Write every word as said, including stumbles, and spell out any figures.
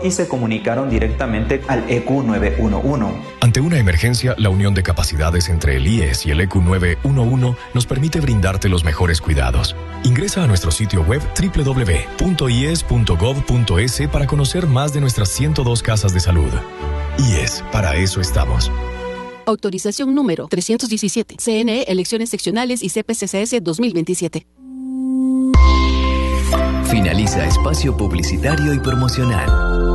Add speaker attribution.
Speaker 1: y se comunicaron directamente al E Q nueve uno uno.
Speaker 2: Ante una emergencia, la unión de capacidades entre el I E S y el E Q nueve uno uno nos permite brindarte los mejores cuidados. Ingresa a nuestro sitio web doble u doble u doble u punto i e s punto gov punto e s para conocer más de nuestras ciento dos casas de salud. I E S, para eso estamos.
Speaker 3: Autorización número trescientos diecisiete. C N E, Elecciones Seccionales y C P C C S dos mil veintisiete.
Speaker 4: Finaliza espacio publicitario y promocional.